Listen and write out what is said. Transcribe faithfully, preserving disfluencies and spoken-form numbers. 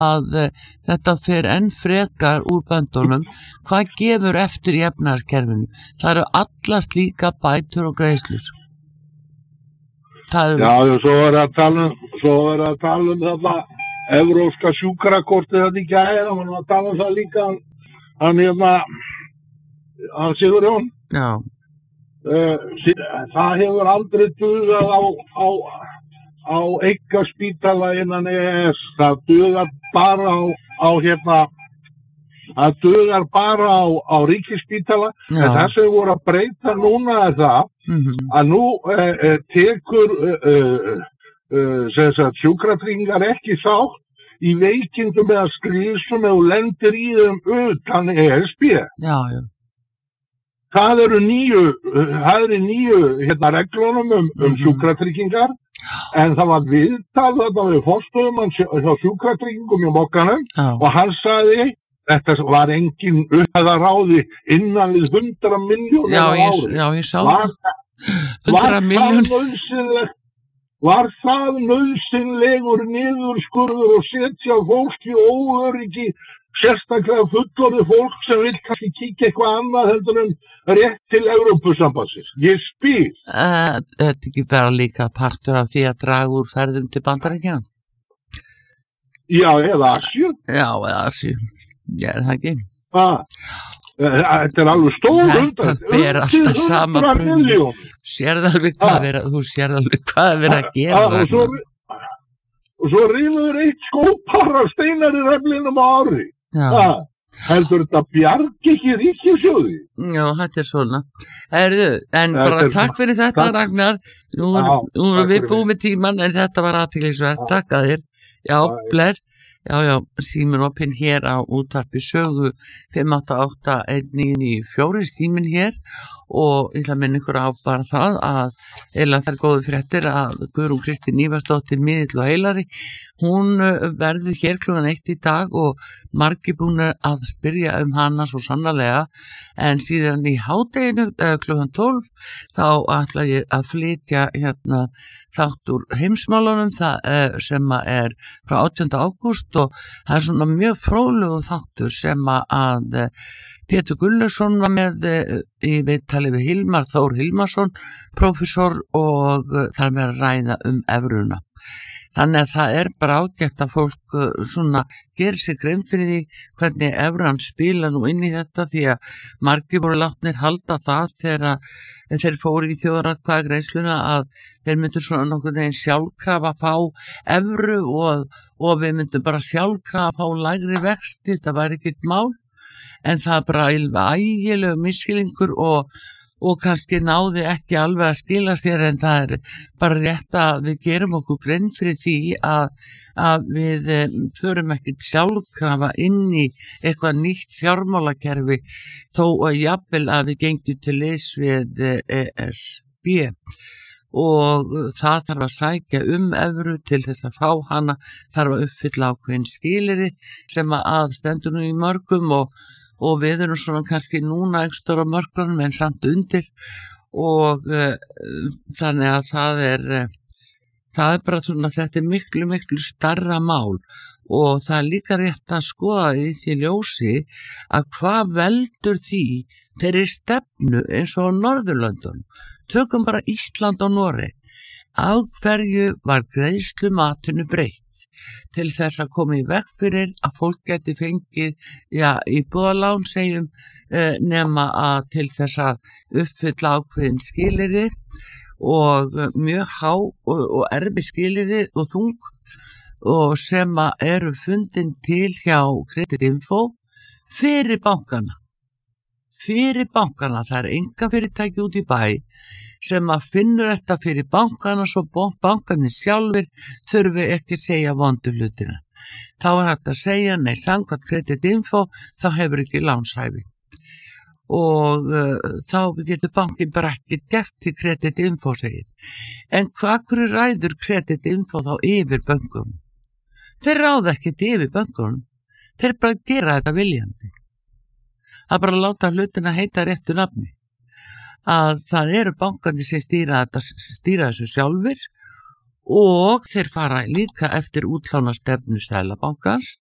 að uh, þetta fer enn frekar úr böndunum, hvað gefur eftir í efnahagskerfinu? Það eru alla slíka bætur og greiðslur. Það eru... Já, já, svo er að tala um, svo er að tala um þetta evrópska sjúkrakortið þetta í gær, og hann var að tala um það líka, hann hérna, hann Sigurjón. Já. Uh, það hefur aldrei dugað á, á, á einkaspítala innan E E S, það dugar bara á, á hérna, það dugar bara á, á ríkisspítala, en það sem voru að breyta núna er það, mm-hmm. að nú uh, tekur uh, uh, uh, sem sagt sjúkratryggingar ekki þátt í veikindum eða slysum eða lendir í þeim utan E S B. Já, já. Það eru nýju, það eru nýju hérna reglunum um, um sjúkratryggingar, en það var viðtal þetta við forstöðumann hjá sjúkratryggingum í Mokkanum, og hann sagði, þetta var engin upphæða ráði innan við hundra milljónir á ári. Já, ég sá það. hundra milljónir. Var það nauðsynlegur niðurskurður og setja fólki óöryggi, sérstaklega fullorðið fólk sem vil kannski kíkja eitthvað annað heldur en rétt til Evrópusambandsins? Ég spyr. Uh, þetta ekki vera líka partur af því að draga úr ferðum til Bandaríkjanna? Já, eða Asíu. Já, eða Asíu. Já, er það ekki? Ah, þetta er alveg stór undan. Þetta ber alltaf sama brunni. Sérðalveg hvað er að, þú sérðalveg hvað er verið að gera. Ah, og svo, og svo rífur eitt skópar af steinar í reflinum á ári. Já. Ah, heldur þetta bjargi ekki ríkissjóði? Já, þetta er svona. Erðu, en ja, bara takk fyrir þetta, takk. Ragnar. Nú erum við búið með tíman, en þetta var athyglisvert. Takk að þér. Já, bless. Já, já, síminn opinn hér á útvarpi Sögu fimm átta átta einn níu níu fjögur síminn hér, og ég ætla að minna ykkur á bara það að eða það er góðu fréttir að Guðrún Kristín Ívarsdóttir miðill og heilari, hún verður hér klukkan eitt í dag og margir búin að spyrja um hana svo sannarlega, en síðan í hádeginu klukkan tólf þá ætla ég að flytja hérna þátt úr heimsmálunum það sem er frá átjánda ágúst, og það er svona mjög fróðlegur þáttur sem að Pétur Gullarsson var með í viðtali við Hilmar Þór Hilmarsson, prófessor, og það er með að ræða um evruna. Þannig að það er bara ágætt að fólk svona gerir sig grein fyrir því hvernig evran spila nú inn í þetta, því að margir voru látnir halda það þegar þeir fóru í þjóðaratkvæðagreiðsluna að þeir myndu svona nokkuð veginn sjálfkrafa að fá evru og, og við myndum bara sjálfkrafa að fá lægri vexti, þetta var ekkert mál, en það er bara ægilegu misskilingur og og kannski náði ekki alveg að skila sér, en það er bara rétt að við gerum okkur grein fyrir því að, að við förum ekkert sjálfkrafa inn í eitthvað nýtt fjármálakerfi þó að jafnvel að við gengjum til liðs við E S B, og það þarf að sækja um evru til þess að fá hana, þarf að uppfylla ákveðin skilyrði sem að stendur nú í mörgum, og og við erum svona kannski núna ekstra á mörkunum en samt undir, og uh, þannig að það er uh, það er bara svona, þetta er miklu miklu starra mál, og það er líka rétt að skoða í því ljósi að hvað veldur því þeirri stefnu eins og á Norðurlöndunum. Tökum bara Ísland og Noreg. Á hverju var greiðslumatinu breytt til þess að koma í veg fyrir að fólk geti fengið já, íbúðalán segjum eh, nema að til þess að uppfylla ákveðin skilyrði og mjög há og, og erfi skilyrði og þung, og sem að eru fundin til hjá Kreditinfo fyrir bankana fyrir bankana, það er enga fyrirtæki út í bæ sem að finnur þetta fyrir bankana, svo bankanir sjálfur þurfi ekki að segja vondu hlutina. Þá er hægt að segja, nei, samkvæmt Kreditinfo, þá hefur ekki lánshæfi. Og uh, þá getur bankin bara ekki gert til Kreditinfo, segir. En hvað hverju ræður Kreditinfo þá yfir bönkunum? Þeir ráða ekki yfir bönkunum. Þeir bara gera þetta viljandi. Það er bara að láta hlutina heita réttu nafni. Að það eru bankandi sem stýra, þetta, stýra þessu sjálfur, og þeir fara líka eftir útlánastefnu Seðlabankans,